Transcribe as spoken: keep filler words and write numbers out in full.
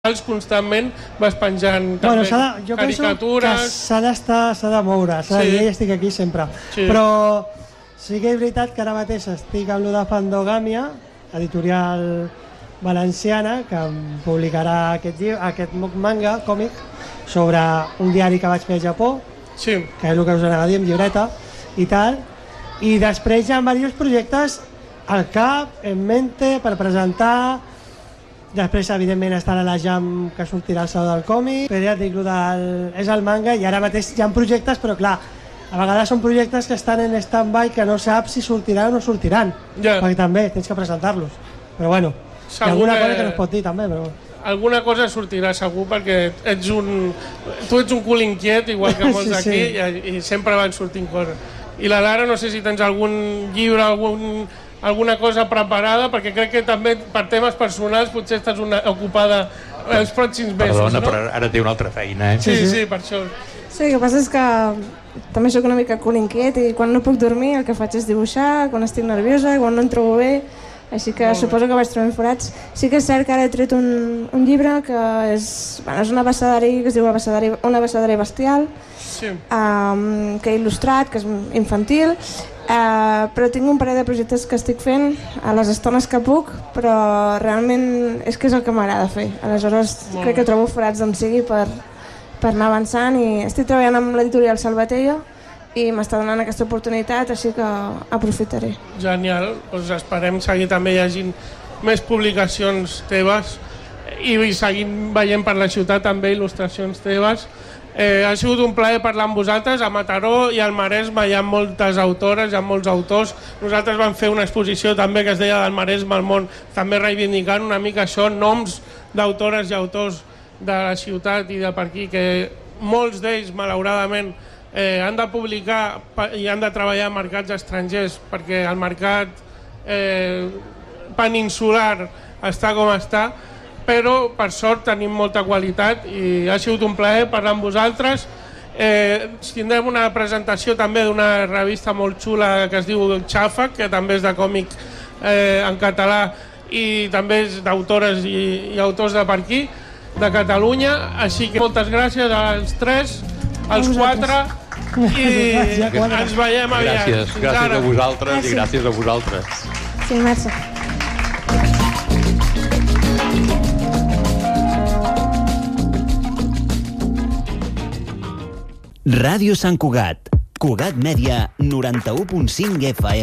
constantment vas penjant bueno, també de, jo caricatures. S'ha d'estar, s'ha de moure, s'ha sí. de dir, estic aquí sempre. Sí. Però sí que és veritat que ara mateix estic amb lo de Fandogàmia, editorial valenciana, que em publicarà aquest, aquest manga, còmic, sobre un diari que vaig fer a Japó, sí. que és el que us anava a dir, amb llibreta i tal. I després hi ha diversos projectes al cap, en mente, per presentar. Després, evidentment, estarà la Jam, que sortirà el sábado del còmic. Però ja et dic, del... és el manga i ara mateix hi ha projectes, però clar, a vegades són projectes que estan en stand-by, que no saps si sortiran o no sortiran. Yeah. Perquè també tens que presentar-los. Però bueno, segur hi ha alguna que... cosa que no es pot dir també, però... Alguna cosa sortirà segur, perquè ets un... tu ets un cul inquiet, igual que molts sí, aquí, sí. I, i sempre van sortint coses. I la Lara, no sé si tens algun llibre, algun... alguna cosa preparada, perquè crec que també per temes personals potser estàs una, ocupada els pròxims mesos. Perdona, no? Però ara té una altra feina, eh? Sí, sí, sí, per això. Sí, el que passa és que també sóc una mica cul inquiet i quan no puc dormir el que faig és dibuixar, quan estic nerviosa, quan no em trobo bé, així que suposo que vaig trobant forats. Sí que és cert que ara he tret un, un llibre que és, bueno, és un abecedari que es diu abecedari, un abecedari bestial, sí. um, que he il·lustrat, que és infantil. Uh, però tinc un parell de projectes que estic fent a les estones que puc, però realment és que és el que m'agrada fer. Aleshores Molt crec que trobo forats d'on sigui per, per anar avançant, i estic treballant amb l'editorial Salvatella i m'està donant aquesta oportunitat, així que aprofitaré. Genial, doncs esperem seguir també llegint més publicacions teves i seguint veient per la ciutat també il·lustracions teves. Eh, ha sigut un plaer parlar amb vosaltres. A Mataró i al Maresme hi ha moltes autores, hi ha molts autors. Nosaltres vam fer una exposició també que es deia del Maresme al món, també reivindicant una mica això, noms d'autores i autors de la ciutat i de per aquí, que molts d'ells malauradament eh, han de publicar i han de treballar en mercats estrangers, perquè el mercat eh, peninsular està com està, però per sort tenim molta qualitat i ha sigut un plaer parlar amb vosaltres. Eh, tindrem una presentació també d'una revista molt xula que es diu Xàfec, que també és de còmic eh, en català i també és d'autores i, i autors de per aquí, de Catalunya. Així que moltes gràcies als tres, als quatre, i ens veiem aviat. Gràcies, gràcies a vosaltres i gràcies a vosaltres. Sí, merci. Ràdio Sant Cugat, Cugat Mèdia, noranta-u punt cinc F M.